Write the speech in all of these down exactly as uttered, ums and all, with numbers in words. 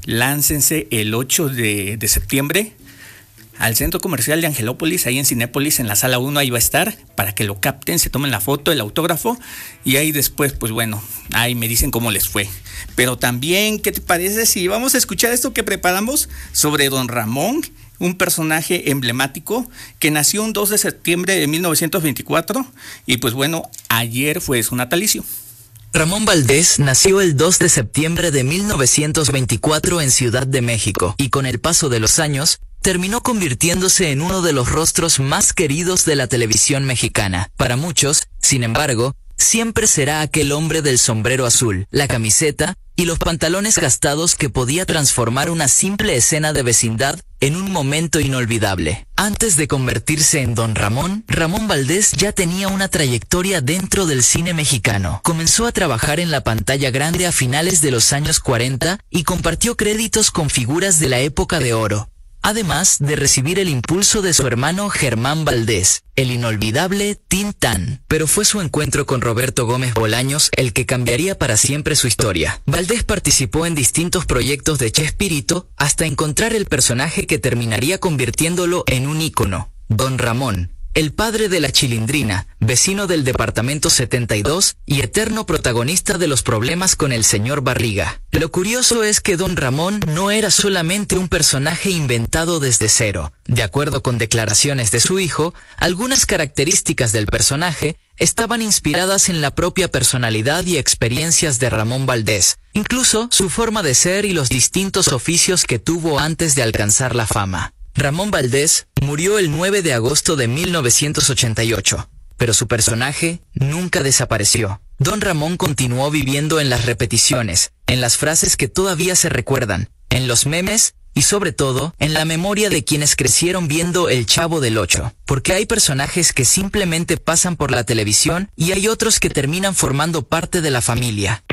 láncense el ocho de, de septiembre al Centro Comercial de Angelópolis, ahí en Cinépolis, en la sala uno, ahí va a estar, para que lo capten, se tomen la foto, el autógrafo, y ahí después, pues bueno, ahí me dicen cómo les fue. Pero también, ¿qué te parece si vamos a escuchar esto que preparamos sobre Don Ramón, un personaje emblemático que nació un dos de septiembre de mil novecientos veinticuatro, y pues bueno, ayer fue su natalicio? Ramón Valdés nació el dos de septiembre de mil novecientos veinticuatro en Ciudad de México, y con el paso de los años, terminó convirtiéndose en uno de los rostros más queridos de la televisión mexicana. Para muchos, sin embargo, siempre será aquel hombre del sombrero azul, la camiseta y los pantalones gastados que podía transformar una simple escena de vecindad en un momento inolvidable. Antes de convertirse en Don Ramón, Ramón Valdés ya tenía una trayectoria dentro del cine mexicano. Comenzó a trabajar en la pantalla grande a finales de los años cuarenta y compartió créditos con figuras de la época de oro, además de recibir el impulso de su hermano Germán Valdés, el inolvidable Tintán. Pero fue su encuentro con Roberto Gómez Bolaños el que cambiaría para siempre su historia. Valdés participó en distintos proyectos de Chespirito hasta encontrar el personaje que terminaría convirtiéndolo en un ícono, Don Ramón, el padre de la Chilindrina, vecino del departamento setenta y dos y eterno protagonista de los problemas con el señor Barriga. Lo curioso es que Don Ramón no era solamente un personaje inventado desde cero. De acuerdo con declaraciones de su hijo, algunas características del personaje estaban inspiradas en la propia personalidad y experiencias de Ramón Valdés, incluso su forma de ser y los distintos oficios que tuvo antes de alcanzar la fama. Ramón Valdés murió el nueve de agosto de mil novecientos ochenta y ocho, pero su personaje nunca desapareció. Don Ramón continuó viviendo en las repeticiones, en las frases que todavía se recuerdan, en los memes y sobre todo en la memoria de quienes crecieron viendo El Chavo del Ocho. Porque hay personajes que simplemente pasan por la televisión y hay otros que terminan formando parte de la familia.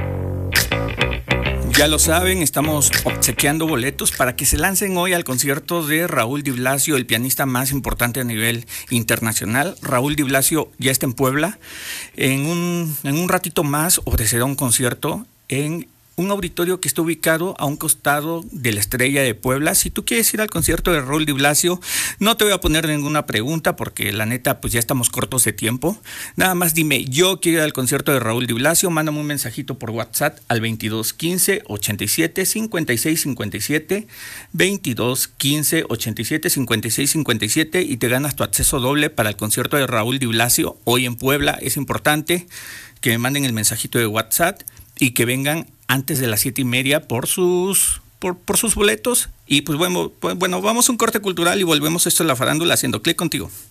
Ya lo saben, estamos obsequiando boletos para que se lancen hoy al concierto de Raúl Di Blasio, el pianista más importante a nivel internacional. Raúl Di Blasio ya está en Puebla. En un, en un ratito más ofrecerá un concierto en un auditorio que está ubicado a un costado de la Estrella de Puebla. Si tú quieres ir al concierto de Raúl Di Blasio, no te voy a poner ninguna pregunta porque la neta pues ya estamos cortos de tiempo. Nada más dime, yo quiero ir al concierto de Raúl Di Blasio, mándame un mensajito por WhatsApp al veintidós quince ochenta y siete cincuenta y seis cincuenta y siete, veintidós quince ochenta y siete cincuenta y seis cincuenta y siete, y te ganas tu acceso doble para el concierto de Raúl Di Blasio hoy en Puebla. Es importante que me manden el mensajito de WhatsApp y que vengan antes de las siete y media por sus, por, por sus boletos. Y pues bueno, pues bueno, vamos a un corte cultural y volvemos. Esto es La Farándula, haciendo clic contigo.